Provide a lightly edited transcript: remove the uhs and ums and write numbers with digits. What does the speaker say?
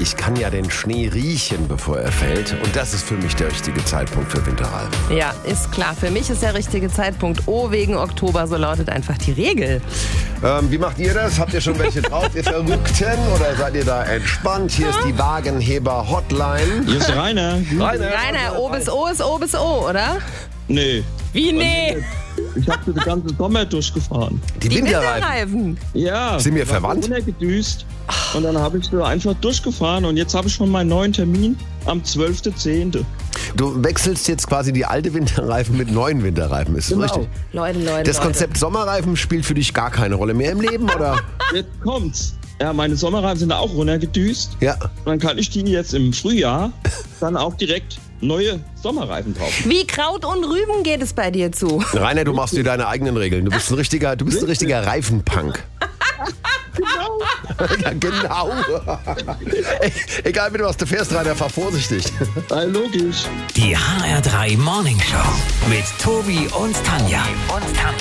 ich kann ja den Schnee riechen, bevor er fällt. Und das ist für mich der richtige Zeitpunkt für Winterreifen. Ja, ist klar. Für mich ist der richtige Zeitpunkt. Oh, wegen Oktober, so lautet einfach die Regel. Wie macht ihr das? Habt ihr schon welche drauf, ihr Verrückten? Oder seid ihr da entspannt? Hier ist die Wagenheber-Hotline. Hier ist Rainer. Rainer, O bis O ist O bis O, oder? Nee. Wie nee? Ich habe den ganzen Sommer durchgefahren. Die Winterreifen. Ja. Sind wir verwandt? Gedüst. Und dann habe ich so einfach durchgefahren und jetzt habe ich schon meinen neuen Termin am 12.10. Du wechselst jetzt quasi die alte Winterreifen mit neuen Winterreifen, ist das richtig? Leute. Das Konzept Sommerreifen spielt für dich gar keine Rolle mehr im Leben, oder? Jetzt kommt's. Ja, meine Sommerreifen sind auch runtergedüst. Ja. Und dann kann ich die jetzt im Frühjahr dann auch direkt neue Sommerreifen drauf. Wie Kraut und Rüben geht es bei dir zu? Rainer, du machst dir deine eigenen Regeln. Du bist ein richtiger Reifenpunk. Genau. Ja, genau. Egal, wie du was du fährst, Rainer, fahr vorsichtig. Ja, logisch. Die HR3 Morning Show mit Tobi und Tanja.